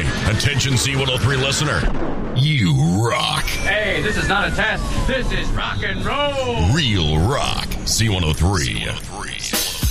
Attention C103 listener. You rock. Hey, this is not a test. This is rock and roll. Real rock. C103.